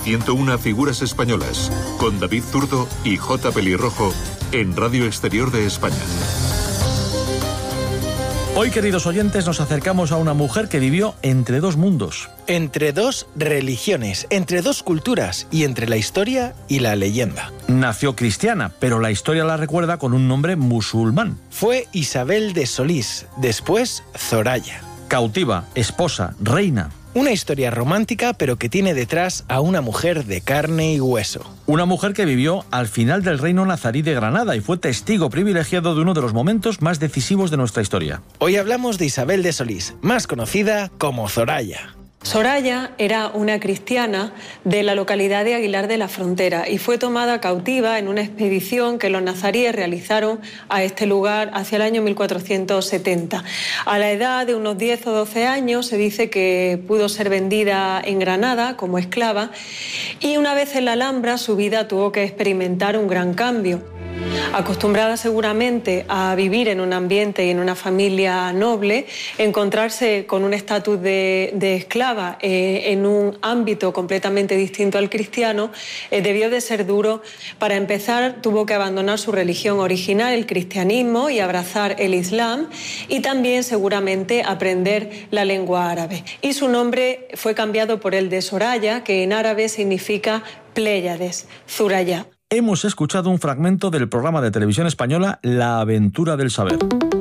101 figuras españolas, con David Zurdo y J. Pelirrojo, en Radio Exterior de España. Hoy, queridos oyentes, nos acercamos a una mujer que vivió entre dos mundos. Entre dos religiones, entre dos culturas y entre la historia y la leyenda. Nació cristiana, pero la historia la recuerda con un nombre musulmán. Fue Isabel de Solís, después Zoraya. Cautiva, esposa, reina. Una historia romántica, pero que tiene detrás a una mujer de carne y hueso. Una mujer que vivió al final del reino nazarí de Granada y fue testigo privilegiado de uno de los momentos más decisivos de nuestra historia. Hoy hablamos de Isabel de Solís, más conocida como Zoraya. Soraya era una cristiana de la localidad de Aguilar de la Frontera y fue tomada cautiva en una expedición que los nazaríes realizaron a este lugar hacia el año 1470. A la edad de unos 10 o 12 años se dice que pudo ser vendida en Granada como esclava y una vez en la Alhambra su vida tuvo que experimentar un gran cambio. Acostumbrada seguramente a vivir en un ambiente y en una familia noble, encontrarse con un estatus de esclava en un ámbito completamente distinto al cristiano, debió de ser duro. Para empezar, tuvo que abandonar su religión original, el cristianismo, y abrazar el islam, y también seguramente aprender la lengua árabe. Y su nombre fue cambiado por el de Soraya, que en árabe significa Pléyades, Zuraya. Hemos escuchado un fragmento del programa de televisión española La Aventura del Saber.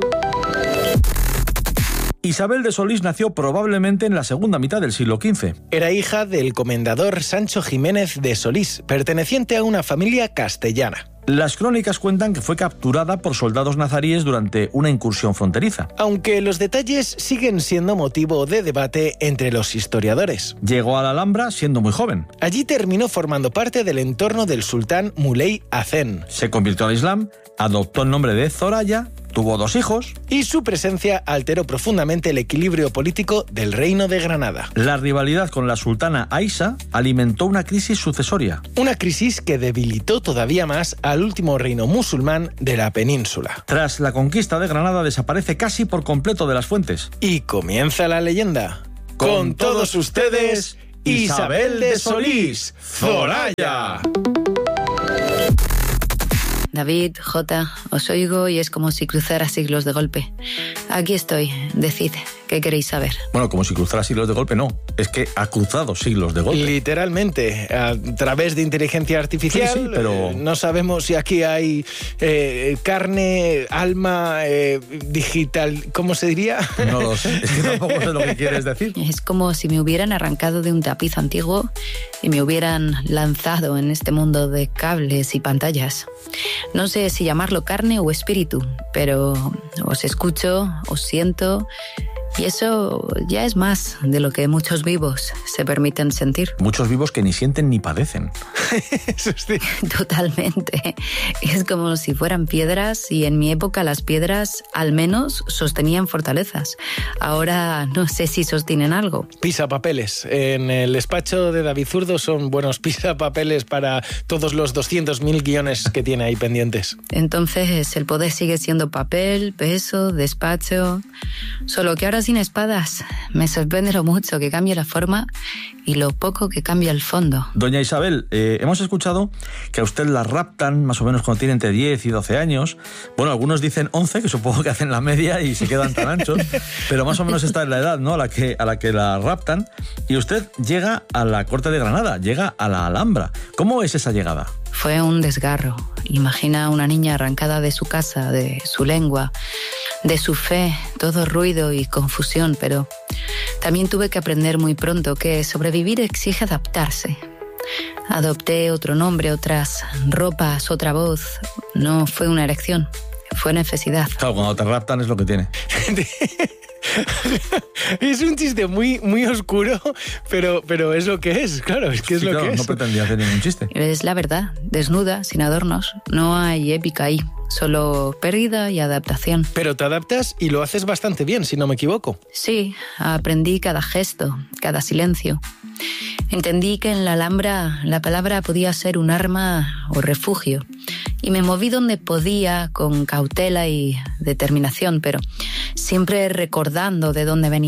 Isabel de Solís nació probablemente en la segunda mitad del siglo XV. Era hija del comendador Sancho Jiménez de Solís, perteneciente a una familia castellana. Las crónicas cuentan que fue capturada por soldados nazaríes durante una incursión fronteriza. Aunque los detalles siguen siendo motivo de debate entre los historiadores. Llegó a la Alhambra siendo muy joven. Allí terminó formando parte del entorno del sultán Muley Hacén. Se convirtió al Islam, adoptó el nombre de Zoraya, tuvo 2 hijos. Y su presencia alteró profundamente el equilibrio político del reino de Granada. La rivalidad con la sultana Aisha alimentó una crisis sucesoria. Una crisis que debilitó todavía más al último reino musulmán de la península. Tras la conquista de Granada desaparece casi por completo de las fuentes. Y comienza la leyenda. Con todos ustedes, Isabel de Solís, Zoraya. David, J, os oigo y es como si cruzara siglos de golpe. Aquí estoy, decid, ¿qué queréis saber? Bueno, como si cruzara siglos de golpe, no. Es que ha cruzado siglos de golpe. Literalmente, a través de inteligencia artificial. Sí, pero no sabemos si aquí hay carne, alma, digital, ¿cómo se diría? No lo sé, es que tampoco sé lo que quieres decir. Es como si me hubieran arrancado de un tapiz antiguo y me hubieran lanzado en este mundo de cables y pantallas. No sé si llamarlo carne o espíritu, pero os escucho, os siento, y eso ya es más de lo que muchos vivos se permiten sentir. Muchos vivos que ni sienten ni padecen. Eso sí. Totalmente. Es como si fueran piedras y en mi época las piedras al menos sostenían fortalezas. Ahora no sé si sostienen algo. Pisapapeles. En el despacho de David Zurdo son buenos pisapapeles para todos los 200.000 guiones que tiene ahí pendientes. Entonces el poder sigue siendo papel, peso, despacho. Solo que ahora sin espadas. Me sorprende lo mucho que cambia la forma y lo poco que cambia el fondo. Doña Isabel, hemos escuchado que a usted la raptan más o menos cuando tiene entre 10 y 12 años. Bueno, algunos dicen 11, que supongo que hacen la media y se quedan tan anchos, pero más o menos esta es la edad, ¿no?, a la que la raptan. Y usted llega a la corte de Granada, llega a la Alhambra. ¿Cómo es esa llegada? Fue un desgarro. Imagina a una niña arrancada de su casa, de su lengua, de su fe, todo ruido y confusión, pero también tuve que aprender muy pronto que sobrevivir exige adaptarse. Adopté otro nombre, otras ropas, otra voz. No fue una elección, fue necesidad. Claro, cuando te raptan es lo que tiene. Es un chiste muy, muy oscuro, pero es lo que es, claro, es que es sí, lo claro, que es. No pretendía hacer ningún chiste. Es la verdad, desnuda, sin adornos. No hay épica ahí, solo pérdida y adaptación. Pero te adaptas y lo haces bastante bien, si no me equivoco. Sí, aprendí cada gesto, cada silencio. Entendí que en la Alhambra la palabra podía ser un arma o refugio. Y me moví donde podía, con cautela y determinación, pero siempre recordando de dónde venía.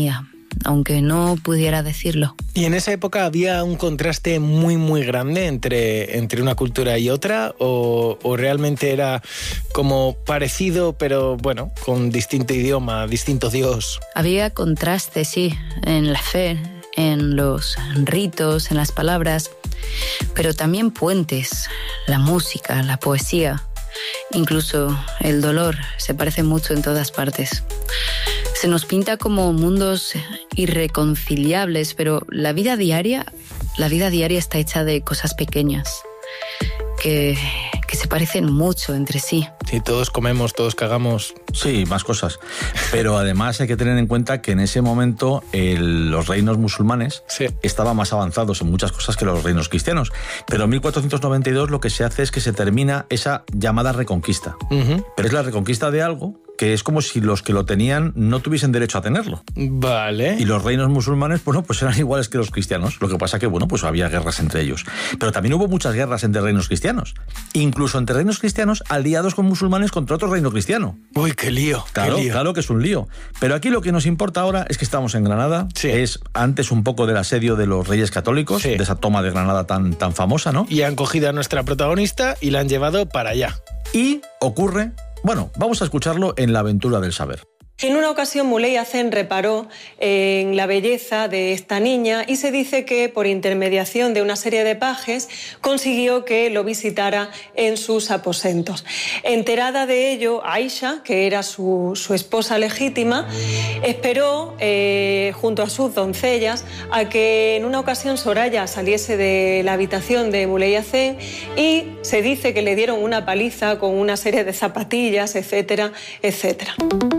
aunque no pudiera decirlo. ¿Y en esa época había un contraste muy, muy grande entre una cultura y otra? ¿O realmente era como parecido, pero bueno, con distinto idioma, distinto dios? Había contraste, sí, en la fe, en los ritos, en las palabras, pero también puentes, la música, la poesía, incluso el dolor se parece mucho en todas partes. Se nos pinta como mundos irreconciliables, pero la vida diaria está hecha de cosas pequeñas que se parecen mucho entre sí. Sí, todos comemos, todos cagamos. Sí, más cosas. Pero además hay que tener en cuenta que en ese momento los reinos musulmanes estaban más avanzados en muchas cosas que los reinos cristianos. Pero en 1492 lo que se hace es que se termina esa llamada reconquista. Uh-huh. Pero es la reconquista de algo que es como si los que lo tenían no tuviesen derecho a tenerlo. Vale. Y los reinos musulmanes, bueno, pues eran iguales que los cristianos. Lo que pasa que, bueno, pues había guerras entre ellos. Pero también hubo muchas guerras entre reinos cristianos. Incluso entre reinos cristianos aliados con musulmanes contra otro reino cristiano. Uy, qué lío. Claro, qué lío. Claro que es un lío. Pero aquí lo que nos importa ahora es que estamos en Granada. Sí. Es antes un poco del asedio de los reyes católicos, de esa toma de Granada tan famosa, ¿no? Y han cogido a nuestra protagonista y la han llevado para allá. Y ocurre... Bueno, vamos a escucharlo en La aventura del saber. En una ocasión Muley Hazen reparó en la belleza de esta niña y se dice que por intermediación de una serie de pajes consiguió que lo visitara en sus aposentos. Enterada de ello, Aisha, que era su esposa legítima, esperó junto a sus doncellas a que en una ocasión Soraya saliese de la habitación de Muley Hazen y se dice que le dieron una paliza con una serie de zapatillas, etcétera, etcétera.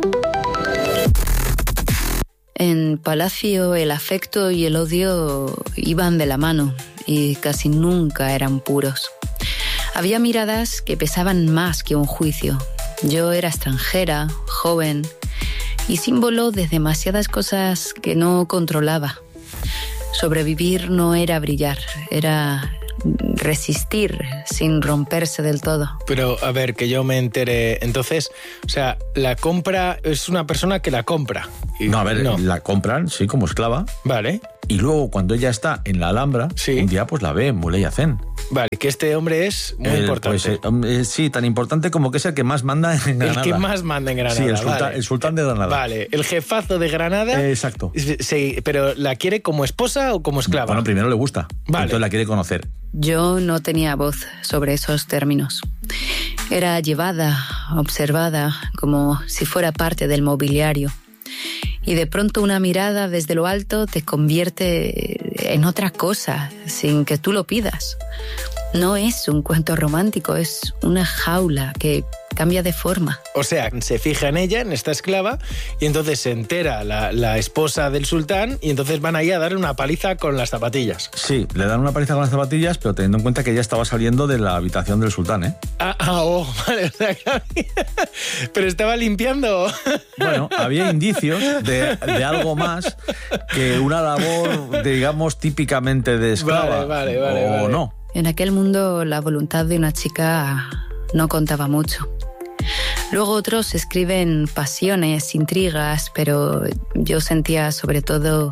En Palacio el afecto y el odio iban de la mano y casi nunca eran puros. Había miradas que pesaban más que un juicio. Yo era extranjera, joven y símbolo de demasiadas cosas que no controlaba. Sobrevivir no era brillar, era resistir sin romperse del todo. Pero, a ver, que yo me entere. Entonces, o sea, la compra es una persona que la compra. No, a ver, la compran, sí, como esclava. Vale. Y luego, cuando ella está en la Alhambra, un día pues la ve Muley Hazen. Vale, que este hombre es muy importante. Pues, sí, tan importante como que es el que más manda en Granada. El que más manda en Granada. Sí, vale. el sultán de Granada. Vale, el jefazo de Granada. Exacto. Sí, pero ¿la quiere como esposa o como esclava? Bueno, primero le gusta. Vale. Entonces la quiere conocer. Yo no tenía voz sobre esos términos. Era llevada, observada, como si fuera parte del mobiliario. Y de pronto una mirada desde lo alto te convierte en otra cosa, sin que tú lo pidas. No es un cuento romántico, es una jaula que cambia de forma. O sea, se fija en ella, en esta esclava, y entonces se entera la esposa del sultán y entonces van ahí a darle una paliza con las zapatillas. Sí, le dan una paliza con las zapatillas, pero teniendo en cuenta que ella estaba saliendo de la habitación del sultán, ¿eh? Vale, o sea, pero estaba limpiando. Bueno, había indicios de algo más que una labor, digamos, típicamente de esclava. Vale. No. En aquel mundo la voluntad de una chica no contaba mucho. Luego otros escriben pasiones, intrigas, pero yo sentía sobre todo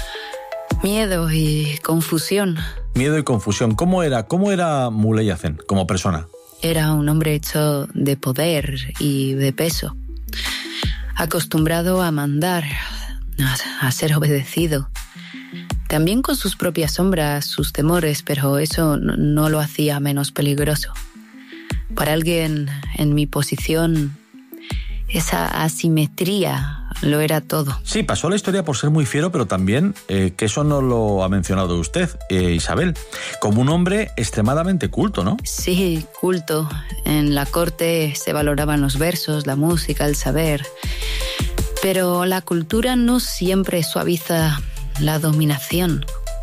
miedo y confusión. Miedo y confusión. ¿Cómo era Muley Hazen como persona? Era un hombre hecho de poder y de peso, acostumbrado a mandar, a ser obedecido. También con sus propias sombras, sus temores, pero eso no lo hacía menos peligroso. Para alguien en mi posición, esa asimetría lo era todo. Sí, pasó la historia por ser muy fiero, pero también, que eso no lo ha mencionado usted, Isabel, como un hombre extremadamente culto, ¿no? Sí, culto. En la corte se valoraban los versos, la música, el saber. Pero la cultura no siempre suaviza la dominación.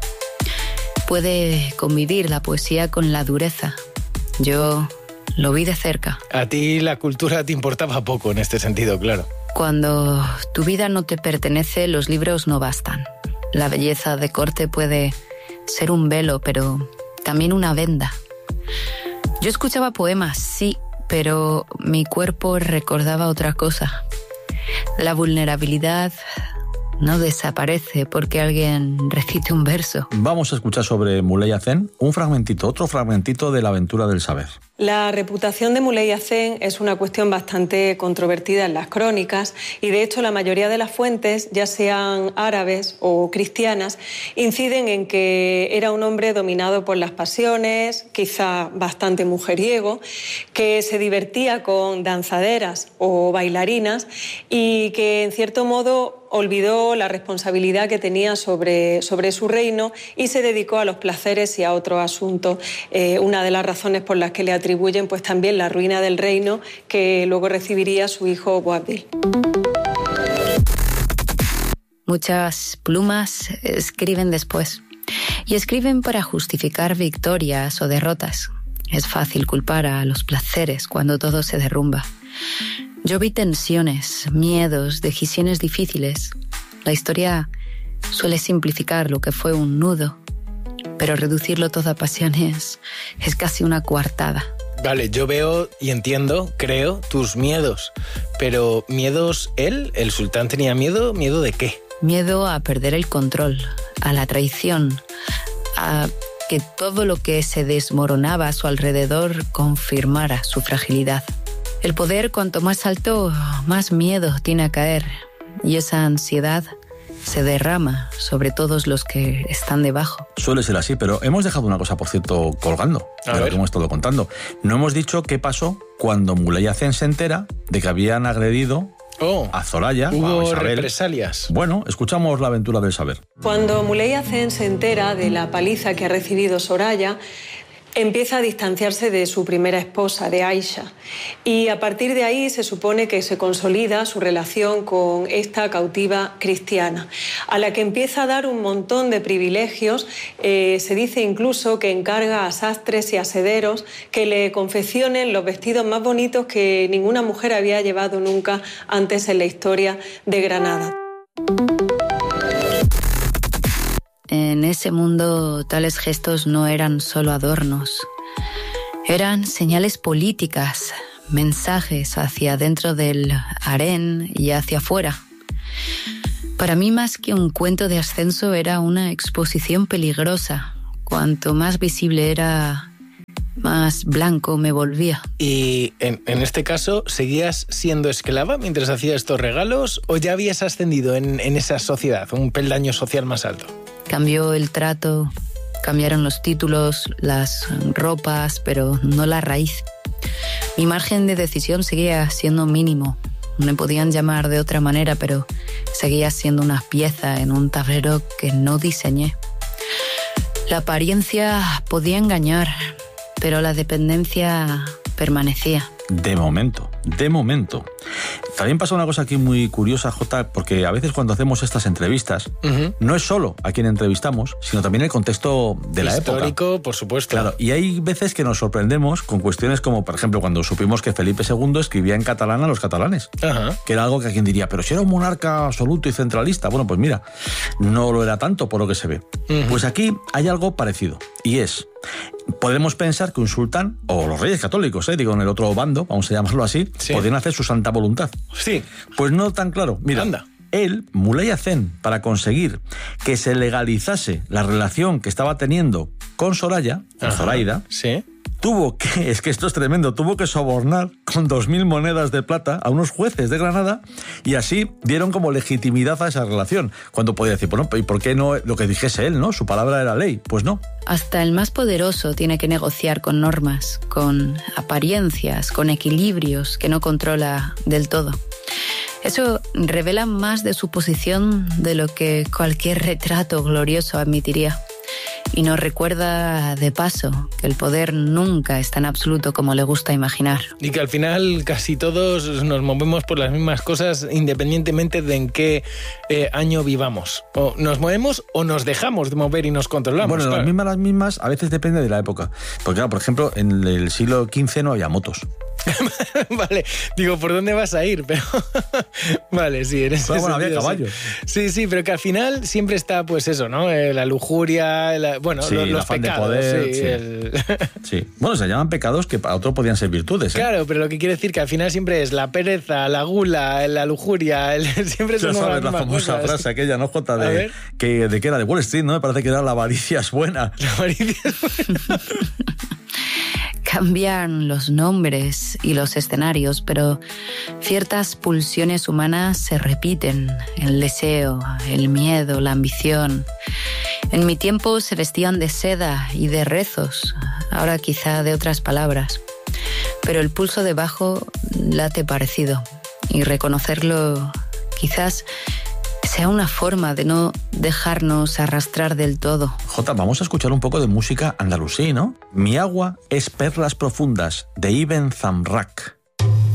Puede convivir la poesía con la dureza. Yo lo vi de cerca. A ti la cultura te importaba poco en este sentido, claro. Cuando tu vida no te pertenece, los libros no bastan. La belleza de corte puede ser un velo, pero también una venda. Yo escuchaba poemas, sí, pero mi cuerpo recordaba otra cosa. La vulnerabilidad, no desaparece porque alguien recite un verso. Vamos a escuchar sobre Muley Hazen otro fragmentito de la aventura del saber. La reputación de Muley Hazen es una cuestión bastante controvertida en las crónicas y de hecho la mayoría de las fuentes, ya sean árabes o cristianas, inciden en que era un hombre dominado por las pasiones, quizá bastante mujeriego, que se divertía con danzaderas o bailarinas y que en cierto modo olvidó la responsabilidad que tenía sobre su reino y se dedicó a los placeres y a otros asuntos. Una de las razones por las que le atribuyen pues también la ruina del reino que luego recibiría su hijo Boabdil. Muchas plumas escriben después y escriben para justificar victorias o derrotas. Es fácil culpar a los placeres cuando todo se derrumba. Yo vi tensiones, miedos, decisiones difíciles. La historia suele simplificar lo que fue un nudo, pero reducirlo todo a pasiones es casi una coartada. Vale, yo veo y entiendo, creo, tus miedos. Pero ¿miedos él? ¿El sultán tenía miedo? ¿Miedo de qué? Miedo a perder el control, a la traición, a que todo lo que se desmoronaba a su alrededor confirmara su fragilidad. El poder, cuanto más alto, más miedo tiene a caer. Y esa ansiedad se derrama sobre todos los que están debajo. Suele ser así, pero hemos dejado una cosa, por cierto, colgando de lo que hemos estado contando. No hemos dicho qué pasó cuando Muley Hazen se entera de que habían agredido a Zoraya, hubo a Isabel. Represalias. Bueno, escuchamos la aventura del saber. Cuando Muley Hazen se entera de la paliza que ha recibido Soraya, empieza a distanciarse de su primera esposa, de Aisha. Y a partir de ahí se supone que se consolida su relación con esta cautiva cristiana, a la que empieza a dar un montón de privilegios. Se dice incluso que encarga a sastres y a sederos que le confeccionen los vestidos más bonitos que ninguna mujer había llevado nunca antes en la historia de Granada. En ese mundo, tales gestos no eran solo adornos. Eran señales políticas, mensajes hacia dentro del harén y hacia afuera. Para mí, más que un cuento de ascenso, era una exposición peligrosa. Cuanto más visible era, más blanco me volvía. ¿Y en este caso, seguías siendo esclava mientras hacías estos regalos o ya habías ascendido en esa sociedad, un peldaño social más alto? Cambió el trato, cambiaron los títulos, las ropas, pero no la raíz. Mi margen de decisión seguía siendo mínimo. Me podían llamar de otra manera, pero seguía siendo una pieza en un tablero que no diseñé. La apariencia podía engañar, pero la dependencia permanecía. De momento. También pasa una cosa aquí muy curiosa, Jota, porque a veces cuando hacemos estas entrevistas, no es solo a quien entrevistamos, sino también el contexto de la época. Histórico, por supuesto. Claro, y hay veces que nos sorprendemos con cuestiones como, por ejemplo, cuando supimos que Felipe II escribía en catalán a los catalanes, que era algo que alguien diría, pero si era un monarca absoluto y centralista. Bueno, pues mira, no lo era tanto por lo que se ve. Pues aquí hay algo parecido, y es... Podemos pensar que un sultán, o los reyes católicos, digo, en el otro bando, vamos a llamarlo así, podían hacer su santa voluntad. Sí. Pues no tan claro. Mira, anda. Él, Muley Hazen, para conseguir que se legalizase la relación que estaba teniendo con Soraya, con Zoraida, tuvo que, es que esto es tremendo, tuvo que sobornar con 2.000 monedas de plata a unos jueces de Granada y así dieron como legitimidad a esa relación. Cuando podía decir, bueno, ¿y por qué no lo que dijese él, no? Su palabra era ley. Pues no. Hasta el más poderoso tiene que negociar con normas, con apariencias, con equilibrios que no controla del todo. Eso revela más de su posición de lo que cualquier retrato glorioso admitiría. Y nos recuerda, de paso, que el poder nunca es tan absoluto como le gusta imaginar. Y que al final casi todos nos movemos por las mismas cosas independientemente de en qué año vivamos. O nos movemos o nos dejamos de mover y nos controlamos. Bueno, claro. las mismas, a veces depende de la época. Porque claro, por ejemplo, en el siglo XV no había motos. Vale, digo, ¿por dónde vas a ir? Pero vale, sí, en ese Pero bueno, había sentido, caballos. Sí, pero que al final siempre está, pues eso, ¿no? La lujuria, Sí, los afán de pecados. poder, sí. Bueno, se llaman pecados que para otro podían ser virtudes, ¿eh? Claro, pero lo que quiere decir que al final siempre es la pereza, la gula, la lujuria, siempre Ya son sabes la las famosa cosas. frase aquella, ¿no, Jota? A ver. ¿De qué era? De Wall Street, ¿no? Me parece que era la avaricia es buena. La avaricia es buena. Cambian los nombres y los escenarios, pero ciertas pulsiones humanas se repiten. El deseo, el miedo, la ambición. En mi tiempo se vestían de seda y de rezos, ahora quizá de otras palabras. Pero el pulso debajo late parecido, y reconocerlo quizás sea una forma de no dejarnos arrastrar del todo. Jota, vamos a escuchar un poco de música andalusí, ¿no? Mi agua es perlas profundas, de Ibn Zamrak.